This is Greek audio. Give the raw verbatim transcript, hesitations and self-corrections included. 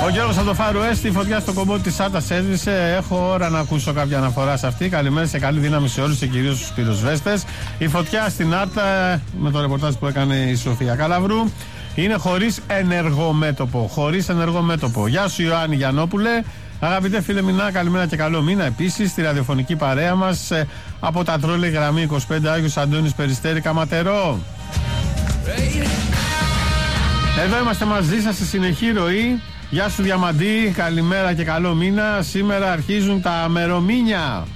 Ο Γιώργος από το Φάρου Έστι, φωτιά στο κομπότι της Σάρτας έσβησε. Έχω ώρα να ακούσω κάποια αναφορά σε αυτή. Καλημέρα σε καλή δύναμη σε όλους και κυρίως στους πυροσβέστες. Η φωτιά στην Άρτα, με το ρεπορτάζ που έκανε η Σοφία Καλαβρού, είναι χωρίς ενεργό μέτωπο. Χωρίς ενεργό μέτωπο. Γεια σου Ιωάννη Γιαννόπουλε. Αγαπητέ φίλε Μινά, καλημέρα και καλό μήνα. Επίσης στη ραδιοφωνική παρέα μας ε, από τα τρόλε γραμμή είκοσι πέντε Άγιος Αντώνης Περιστέρη Καματερό. Εδώ είμαστε μαζί σας σε συνεχή ροή. Γεια σου Διαμαντή, καλημέρα και καλό μήνα. Σήμερα αρχίζουν τα μερομήνια.